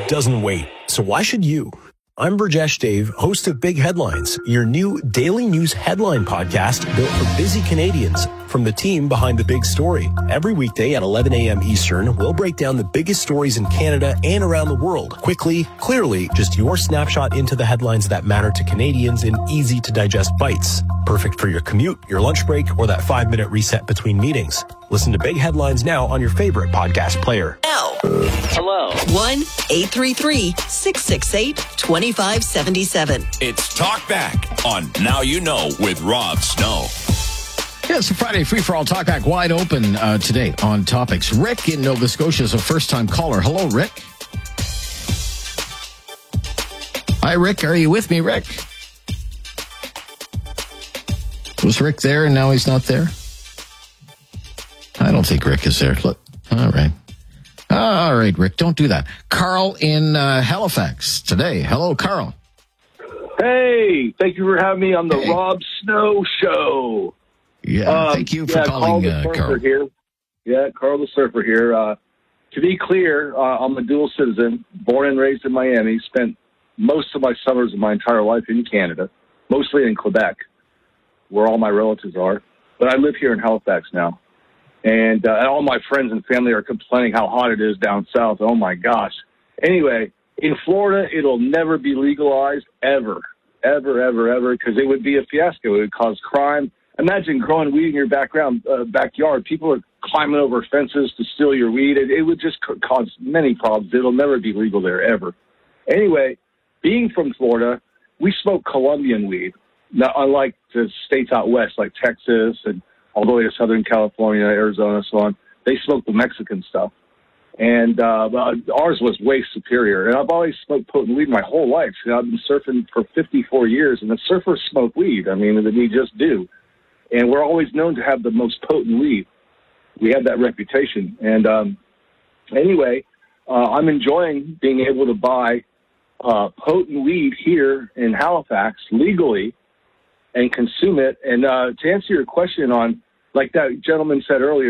doesn't wait, so why should you? I'm Burjesh Dave, host of Big Headlines, your new daily news headline podcast built for busy Canadians from the team behind the big story. Every weekday at 11 a.m. Eastern, we'll break down the biggest stories in Canada and around the world. Quickly, clearly, just your snapshot into the headlines that matter to Canadians in easy-to-digest bites. Perfect for your commute, your lunch break, or that 5-minute reset between meetings. Listen to Big Headlines now on your favorite podcast player. Now. Hello. 1-833-668-2577. It's Talk Back on Now You Know with Rob Snow. Yeah, it's a Friday free-for-all talkback wide open today on topics. Rick in Nova Scotia is a first-time caller. Hello, Rick. Hi, Rick. Are you with me, Rick? Was Rick there and now he's not there? I don't think Rick is there. Look. All right. All right, Rick. Don't do that. Carl in Halifax today. Hello, Carl. Hey, thank you for having me on the Rob Snow Show. Yeah, thank you for calling, Carl. Here. Yeah, Carl the Surfer here. To be clear, I'm a dual citizen, born and raised in Miami, spent most of my summers of my entire life in Canada, mostly in Quebec, where all my relatives are. But I live here in Halifax now. And all my friends and family are complaining how hot it is down south. Oh, my gosh. Anyway, in Florida, it'll never be legalized, ever, because it would be a fiasco. It would cause crime. Imagine growing weed in your backyard. People are climbing over fences to steal your weed. It would just cause many problems. It'll never be legal there, ever. Anyway, being from Florida, we smoke Colombian weed, not unlike the states out west like Texas and all the way to Southern California, Arizona, so on. They smoke the Mexican stuff. And ours was way superior. And I've always smoked potent weed my whole life. You know, I've been surfing for 54 years, and the surfers smoke weed. I mean, we just do. And we're always known to have the most potent weed. We have that reputation. And anyway, I'm enjoying being able to buy potent weed here in Halifax legally and consume it. And to answer your question on, like that gentleman said earlier,